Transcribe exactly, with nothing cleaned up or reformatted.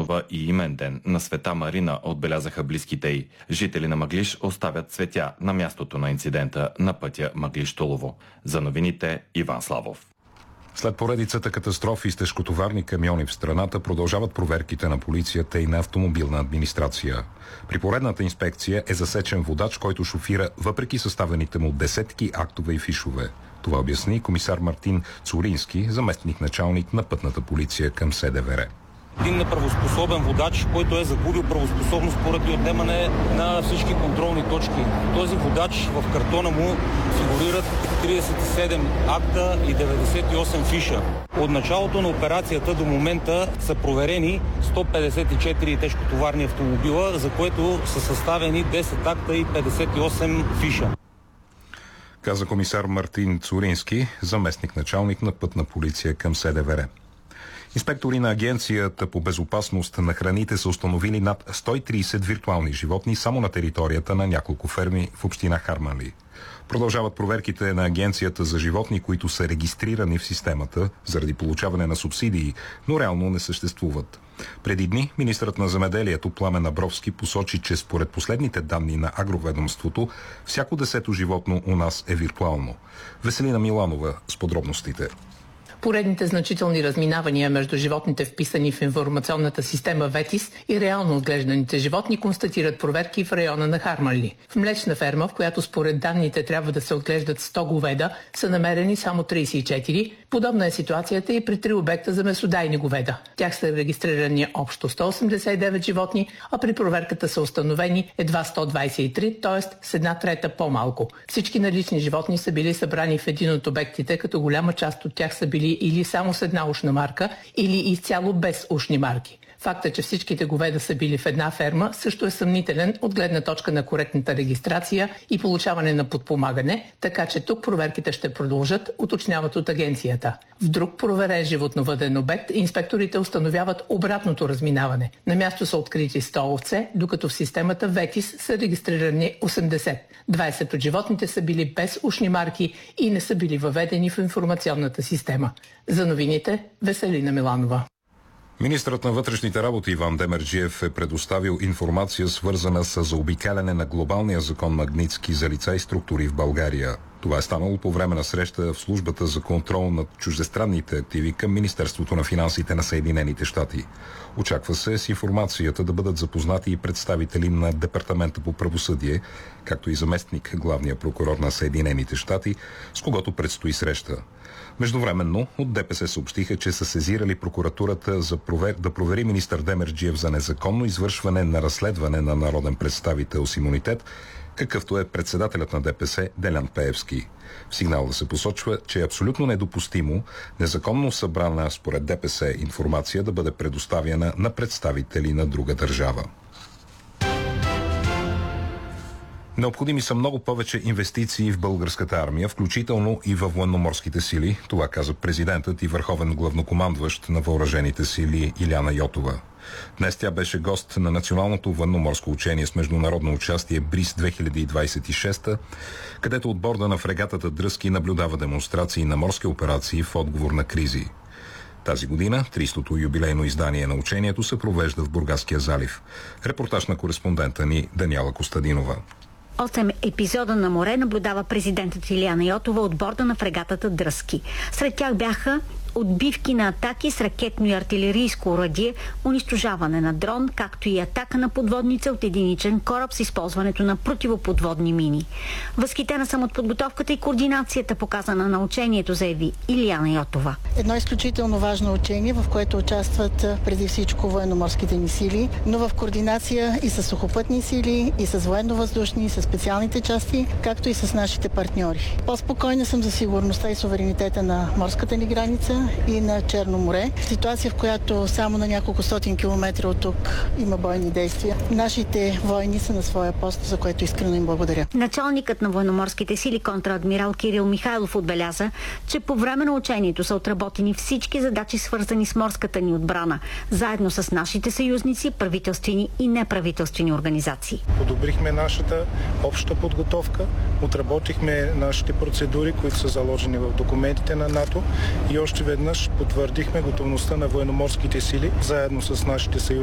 празнува и имен ден на Света Марина, отбелязаха близките й. Жители на Мъглиж оставят цветя на мястото на инцидента на пътя Мъглиж-Тулово. За новините Иван Славов. След поредицата катастрофи с тежкотоварни камиони в страната продължават проверките на полицията и на автомобилна администрация. При поредната инспекция е засечен водач, който шофира въпреки съставените му десетки актове и фишове. Това обясни комисар Мартин Цурински, заместник-началник на пътната полиция към СДВР. Един неправоспособен водач, който е загубил правоспособност поради отнемане на всички контролни точки. Този водач, в картона му фигурират тридесет и седем акта и деветдесет и осем фиша. От началото на операцията до момента са проверени сто петдесет и четири тежкотоварни автомобила, за което са съставени десет акта и петдесет и осем фиша. Каза комисар Мартин Цурински, заместник-началник на пътна полиция към СДВР. Инспектори на Агенцията по безопасност на храните са установили над сто и тридесет виртуални животни само на територията на няколко ферми в община Харманли. Продължават проверките на Агенцията за животни, които са регистрирани в системата заради получаване на субсидии, но реално не съществуват. Преди дни министърът на земеделието Пламен Абровски посочи, че според последните данни на агроведомството, всяко десето животно у нас е виртуално. Веселина Миланова с подробностите. Поредните значителни разминавания между животните, вписани в информационната система ВЕТИС, и реално отглежданите животни констатират проверки в района на Харманли. В млечна ферма, в която според данните трябва да се отглеждат сто говеда, са намерени само тридесет и четири. Подобна е ситуацията и при три обекта за месодайни говеда. Тях са регистрирани общо сто осемдесет и девет животни, а при проверката са установени едва сто двадесет и три, т.е. с една трета по-малко. Всички налични животни са били събрани в един от обектите, като голяма част от тях са били или само с една ушна марка, или изцяло без ушни марки. Фактът, че всичките говеда са били в една ферма, също е съмнителен от гледна точка на коректната регистрация и получаване на подпомагане, така че тук проверките ще продължат, уточняват от агенцията. В друг проверен животновъден обект инспекторите установяват обратното разминаване. На място са открити сто овце, докато в системата ВЕТИС са регистрирани осемдесет. двадесет от животните са били без ушни марки и не са били въведени в информационната система. За новините Веселина Миланова. Министърът на вътрешните работи Иван Демерджиев е предоставил информация, свързана с заобикаляне на глобалния закон Магнитски за лица и структури в България. Това е станало по време на среща в службата за контрол над чуждестранните активи към Министерството на финансите на Съединените щати. Очаква се с информацията да бъдат запознати и представители на Департамента по правосъдие, както и заместник главния прокурор на Съединените щати, с когото предстои среща. Междувременно от ДПС съобщиха, че са сезирали прокуратурата за провер... да провери министър Демерджиев за незаконно извършване на разследване на народен представител с имунитет, какъвто е председателят на ДПС Делян Пеевски. В сигнала се посочва, че е абсолютно недопустимо незаконно събрана според ДПС информация да бъде предоставяна на представители на друга държава. Необходими са много повече инвестиции в българската армия, включително и във военноморските сили. Това каза президентът и върховен главнокомандващ на въоръжените сили Илияна Йотова. Днес тя беше гост на Националното военноморско учение с международно участие Бриз две хиляди двадесет и шеста, където от борда на фрегатата Дръзки наблюдава демонстрации на морски операции в отговор на кризи. Тази година тридесетото юбилейно издание на учението се провежда в Бургаския залив. Репортаж на кореспондента ни Даниела Костадинова. Осем епизода на море наблюдава президентът Илияна Йотова от борда на фрегатата Дръзки. Сред тях бяха отбивки на атаки с ракетно и артилерийско оръдие, унищожаване на дрон, както и атака на подводница от единичен кораб с използването на противоподводни мини. Възхитена съм от подготовката и координацията, показана на учението, заяви Илияна Йотова. Едно изключително важно учение, в което участват преди всичко военноморските ни сили, но в координация и с сухопътни сили, и с военно-въздушни, и с специалните части, както и с нашите партньори. По-спокойна съм за сигурността и суверенитета на морската ни граница и на Черно море. Ситуация, в която само на няколко стотин километра от тук има бойни действия. Нашите войни са на своя пост, за което искрено им благодаря. Началникът на военноморските сили контраадмирал Кирил Михайлов отбеляза, че по време на учението са отработени всички задачи, свързани с морската ни отбрана, заедно с нашите съюзници, правителствени и неправителствени организации. Подобрихме нашата обща подготовка, отработихме нашите процедури, които са заложени в документите на НАТО, и още веднъж потвърдихме готовността на военноморските сили, заедно с нашите съюзници,